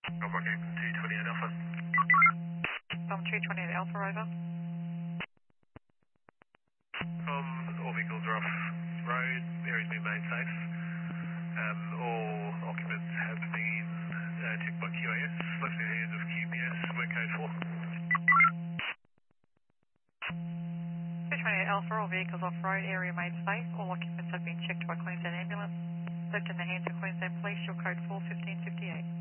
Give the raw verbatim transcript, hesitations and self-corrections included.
I'm working two twenty-eight Alpha. Um, two twenty-eight Alpha, over. Um, all vehicles are off road, area's been made safe. Um, all occupants have been uh, checked by Q A S, left in the hands of Q P S, we're code four. two twenty-eight Alpha, all vehicles off road, area made safe. All occupants have been checked by Queensland Ambulance. Left in the hands of Queensland Police, your code four fifteen fifty-eight.